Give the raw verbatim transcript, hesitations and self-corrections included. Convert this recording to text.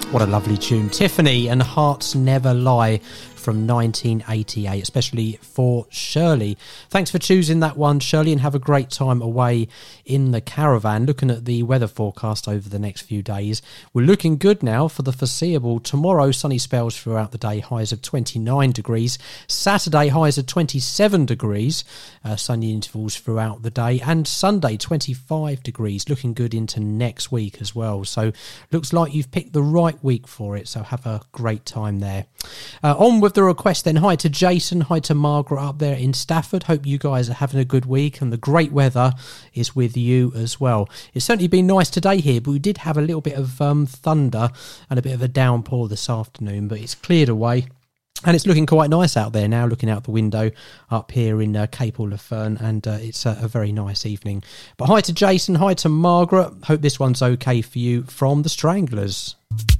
What a lovely tune. Tiffany and Hearts Never Lie from nineteen eighty-eight, especially for Shirley. Thanks for choosing that one, Shirley, and have a great time away in the caravan. Looking at the weather forecast over the next few days, we're looking good now for the foreseeable. Tomorrow, sunny spells throughout the day, highs of twenty-nine degrees. Saturday, highs of twenty-seven degrees, uh, sunny intervals throughout the day. And Sunday, twenty-five degrees, looking good into next week as well. So looks like you've picked the right week for it, so have a great time there. Uh, on with the request then. Hi to Jason, hi to Margaret up there in Stafford. Hope you guys are having a good week and the great weather is with you as well. It's certainly been nice today here, but we did have a little bit of um, thunder and a bit of a downpour this afternoon, but it's cleared away. And it's looking quite nice out there now, looking out the window up here in uh, Cape Fern, and uh, it's a, a very nice evening. But hi to Jason, hi to Margaret. Hope this one's okay for you from the Stranglers.